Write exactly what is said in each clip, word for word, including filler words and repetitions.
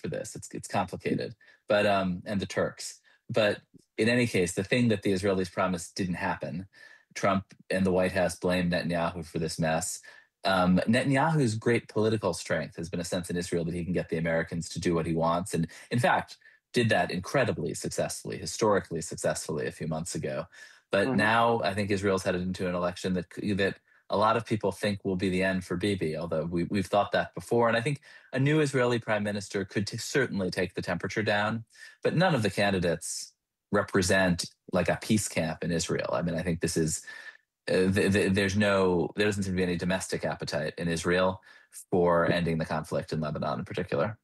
for this. It's it's complicated, but um, and the Turks. But in any case, the thing that the Israelis promised didn't happen. Trump and the White House blamed Netanyahu for this mess. Um, Netanyahu's great political strength has been a sense in Israel that he can get the Americans to do what he wants, and in fact, did that incredibly successfully, historically successfully a few months ago. But Mhm. now I think Israel's headed into an election that that a lot of people think will be the end for Bibi, although we, we've thought that before. And I think a new Israeli prime minister could t- certainly take the temperature down, but none of the candidates represent like a peace camp in Israel. I mean, I think this is, uh, th- th- there's no, there doesn't seem to be any domestic appetite in Israel for ending the conflict in Lebanon in particular.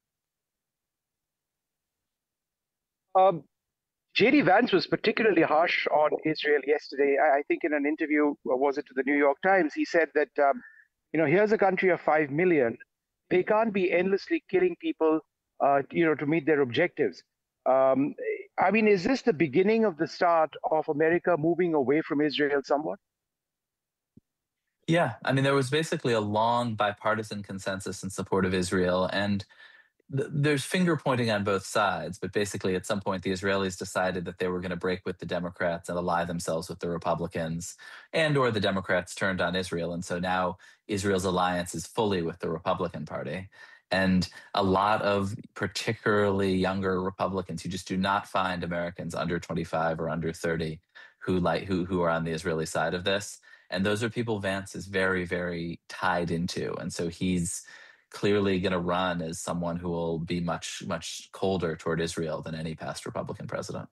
Um, J D Vance was particularly harsh on Israel yesterday. I, I think in an interview, or was it to the New York Times, he said that, um, you know, here's a country of five million. They can't be endlessly killing people, uh, you know, to meet their objectives. Um, I mean, is this the beginning of the start of America moving away from Israel somewhat? Yeah, I mean, there was basically a long bipartisan consensus in support of Israel, and th- there's finger pointing on both sides. But basically, at some point, the Israelis decided that they were going to break with the Democrats and ally themselves with the Republicans, and or the Democrats turned on Israel, and so now Israel's alliance is fully with the Republican Party. And a lot of particularly younger Republicans who just do not find Americans under twenty-five or under thirty who like who who are on the Israeli side of this, and those are people Vance is very, very tied into. And so he's clearly going to run as someone who will be much, much colder toward Israel than any past Republican president.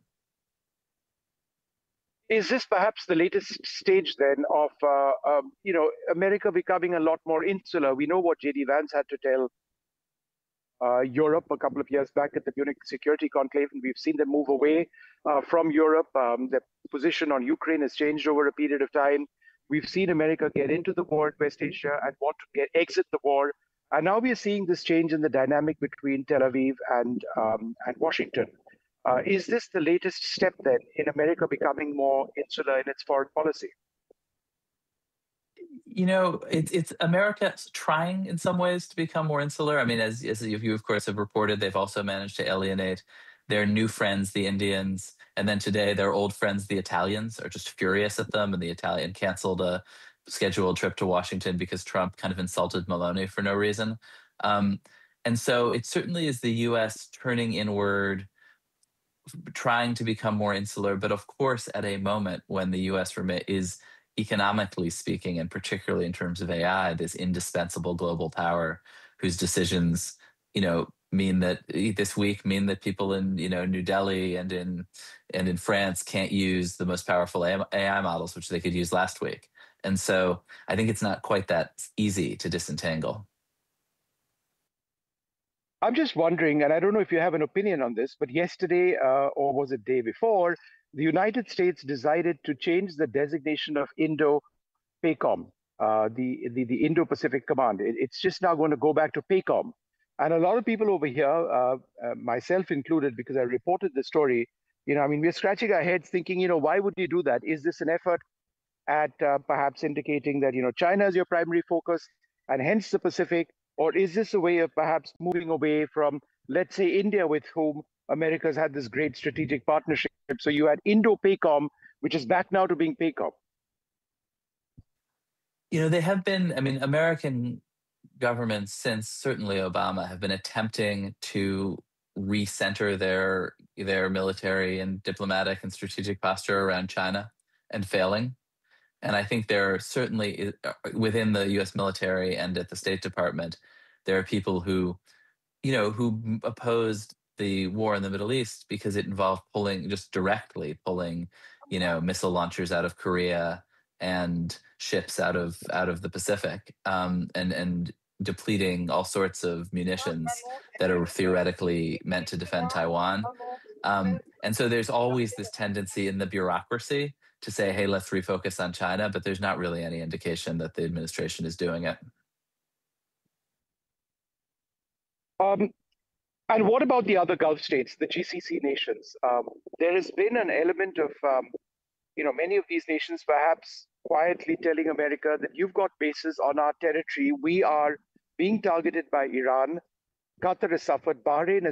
Is this perhaps the latest stage then of, uh, um, you know, America becoming a lot more insular? We know what J D Vance had to tell uh, Europe a couple of years back at the Munich Security Conclave, and we've seen them move away uh, from Europe. Um, the position on Ukraine has changed over a period of time. We've seen America get into the war in West Asia and want to get exit the war. And now we are seeing this change in the dynamic between Tel Aviv and um, and Washington. Uh, is this the latest step then in America becoming more insular in its foreign policy? You know, it's it's America trying in some ways to become more insular. I mean, as as you of course have reported, they've also managed to alienate their new friends, the Indians, and then today their old friends, the Italians, are just furious at them, and the Italian canceled a scheduled trip to Washington because Trump kind of insulted Maloney for no reason. Um, and so it certainly is the U S turning inward, trying to become more insular, but of course, at a moment when the U S remit is economically speaking, and particularly in terms of A I, this indispensable global power whose decisions, you know, mean that this week mean that people in, you know, New Delhi and in and in France can't use the most powerful A I models, which they could use last week. And so I think it's not quite that easy to disentangle. I'm just wondering, and I don't know if you have an opinion on this, but yesterday, uh, or was it day before, the United States decided to change the designation of Indo-PACOM, uh, the, the, the Indo-Pacific Command. It, it's just now going to go back to PACOM. And a lot of people over here, uh, uh, myself included, because I reported the story, you know, I mean, we're scratching our heads thinking, you know, why would you do that? Is this an effort at uh, perhaps indicating that, you know, China is your primary focus and hence the Pacific? Or is this a way of perhaps moving away from, let's say, India, with whom America's had this great strategic partnership? So you had Indo-PACOM, which is back now to being PACOM. You know, they have been, I mean, American governments since certainly Obama have been attempting to recenter their their military and diplomatic and strategic posture around China and failing. And I think there are certainly uh, within the U S military and at the State Department, there are people who, you know, who opposed the war in the Middle East because it involved pulling just directly pulling, you know, missile launchers out of Korea and ships out of out of the Pacific, um, and and depleting all sorts of munitions that are theoretically meant to defend Taiwan. Um, and so there's always this tendency in the bureaucracy to say, hey, let's refocus on China, but there's not really any indication that the administration is doing it. Um, and what about the other Gulf states, the G C C nations? Um, there has been an element of, um, you know, many of these nations perhaps quietly telling America that you've got bases on our territory. We are being targeted by Iran. Qatar has suffered. Bahrain has